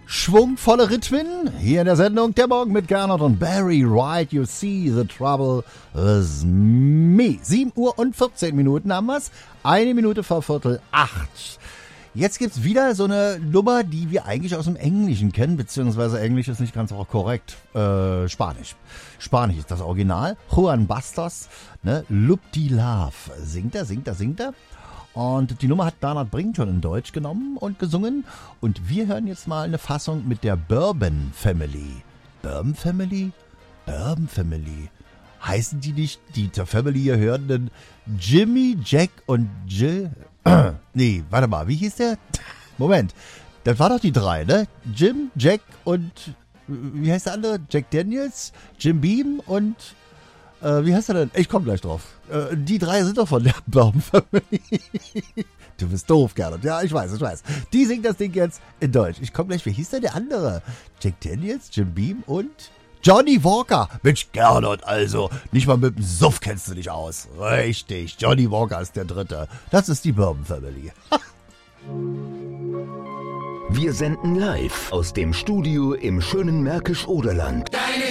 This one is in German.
Schwungvolle Rhythmen hier in der Sendung Der Morgen mit Gernot und Barry White. You see the trouble with me. 7 Uhr und 14 Minuten haben wir's. 1 Minute vor 7:45. Jetzt gibt's wieder so eine Nummer, die wir eigentlich aus dem Englischen kennen, beziehungsweise Englisch ist nicht ganz auch korrekt. Spanisch. Spanisch ist das Original. Juan Bastos, ne? Loop de Love. Singt er. Und die Nummer hat Bernhard Brink schon in Deutsch genommen und gesungen. Und wir hören jetzt mal eine Fassung mit der Bourbon Family. Bourbon Family? Bourbon Family. Heißen die nicht, die zur Family hier hörenden Jimmy, Jack und Jill? Nee, warte mal, wie hieß der? Moment, das war doch die drei, ne? Jim, Jack und, wie heißt der andere? Jack Daniels, Jim Beam und, wie heißt er denn? Ich komm gleich drauf. Die drei sind doch von der Bourbon Family. Du bist doof, Gernot. Ja, ich weiß. Die singt das Ding jetzt in Deutsch. Ich komm gleich, wie hieß denn der andere? Jack Daniels, Jim Beam und Johnny Walker. Mensch, Gernot, also, nicht mal mit dem Suff kennst du dich aus. Richtig, Johnny Walker ist der Dritte. Das ist die Bourbon Family. Wir senden live aus dem Studio im schönen Märkisch-Oderland.